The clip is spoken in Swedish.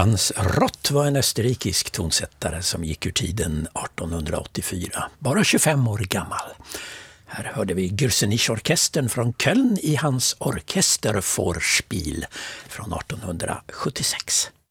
Hans Rott var en österrikisk tonsättare som gick ur tiden 1884, bara 25 år gammal. Här hörde vi Gürzenich-orkestern från Köln i hans Orchestervorspiel från 1876.